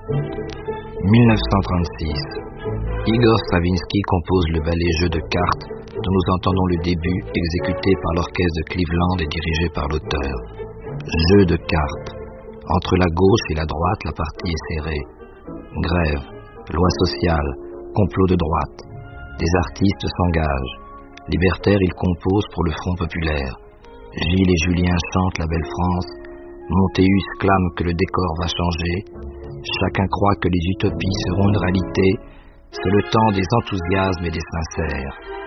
1936. Igor Stravinsky compose le ballet Jeu de cartes dont nous entendons le début exécuté par l'orchestre de Cleveland et dirigé par l'auteur. Jeu de cartes. Entre la gauche et la droite, la partie est serrée. Grève, loi sociale, complot de droite. Des artistes s'engagent. Libertaires, ils composent pour le Front populaire. Gilles et Julien chantent la belle France. Montéus clame que le décor va changer. Chacun croit que les utopies seront une réalité. C'est le temps des enthousiasmes et des sincères.